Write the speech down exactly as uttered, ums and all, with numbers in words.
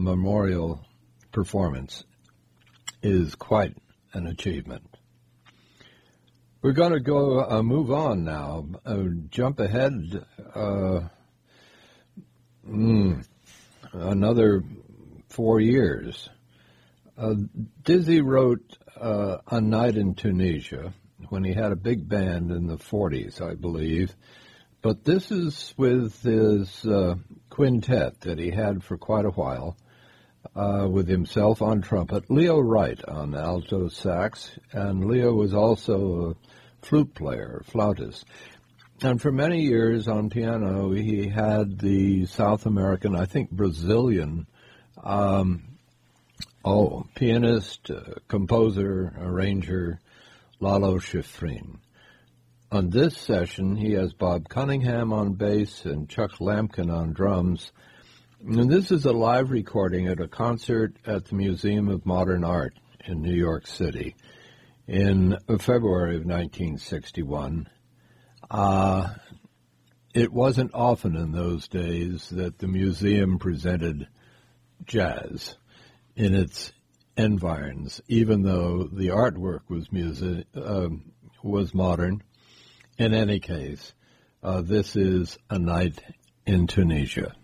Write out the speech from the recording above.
memorial performance is quite an achievement. We're going to go uh, move on now, uh, jump ahead uh, mm, another four years. Uh, Dizzy wrote uh, A Night in Tunisia when he had a big band in the forties, I believe. But this is with his uh, quintet that he had for quite a while, uh, with himself on trumpet, Leo Wright on alto sax, and Leo was also a flute player, flautist. And for many years on piano, he had the South American, I think Brazilian, um, oh, pianist, uh, composer, arranger, Lalo Schifrin. On this session, he has Bob Cunningham on bass and Chuck Lampkin on drums. And this is a live recording at a concert at the Museum of Modern Art in New York City in February of nineteen sixty-one. Uh, it wasn't often in those days that the museum presented jazz in its environs, even though the artwork was music, uh, was modern. In any case, uh, this is A Night in Tunisia.